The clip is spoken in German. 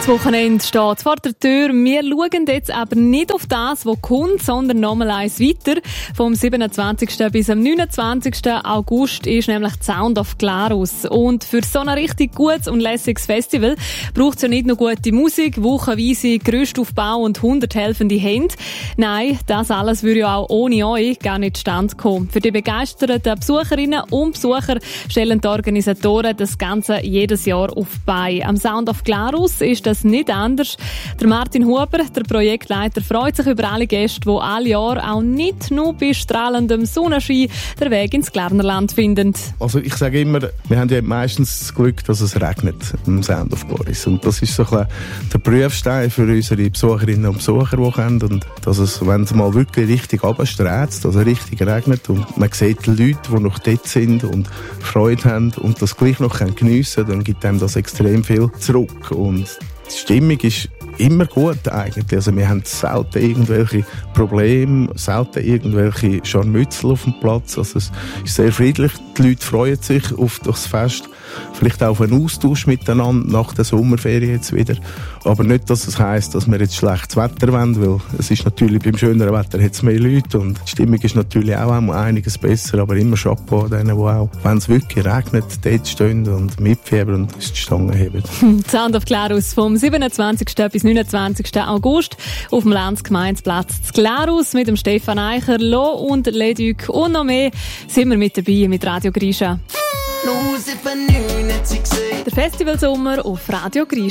Das Wochenende steht vor der Tür. Wir schauen jetzt aber nicht auf das, was kommt, sondern nochmal eins weiter. Vom 27. bis am 29. August ist nämlich Sound of Glarus. Und für so ein richtig gutes und lässiges Festival braucht es ja nicht nur gute Musik, wochenweise Gerüstaufbau und 100 helfende Hände. Nein, das alles würde ja auch ohne euch gar nicht zustande kommen. Für die begeisterten Besucherinnen und Besucher stellen die Organisatoren das Ganze jedes Jahr auf die Beine. Am Sound of Glarus ist das nicht anders. Der Martin Huber, der Projektleiter, freut sich über alle Gäste, die alle Jahr auch nicht nur bei strahlendem Sonnenschein den Weg ins Glarnerland finden. Also ich sage immer, wir haben ja meistens das Glück, dass es regnet im Sound of Glarus. Und das ist so ein bisschen der Prüfstein für unsere Besucherinnen und Besucher, die kommen. Und dass es, wenn es mal wirklich richtig runterstürzt, dass es richtig regnet und man sieht die Leute, die noch dort sind und Freude haben und das gleich noch geniessen können, dann gibt einem das extrem viel zurück. Und die Stimmung ist immer gut eigentlich. Also wir haben selten irgendwelche Probleme, selten irgendwelche Scharmützel auf dem Platz. Also es ist sehr friedlich. Die Leute freuen sich auf das Fest. Vielleicht auch auf einen Austausch miteinander nach der Sommerferien jetzt wieder. Aber nicht, dass es heisst, dass wir jetzt schlechtes Wetter wollen, weil es ist natürlich beim schöneren Wetter hat es mehr Leute und die Stimmung ist natürlich auch einiges besser, aber immer Chapeau an denen, die auch, wenn es wirklich regnet, dort stehen und mitfiebern und die Stange heben. Sound of Glarus vom 27. bis 29. August auf dem Landsgemeinsplatz zu Glarus mit dem Stefan Eicher, Lo und Leduc und noch mehr sind wir mit dabei mit Radio Grisha. Der Festivalsommer auf Radio Grisha.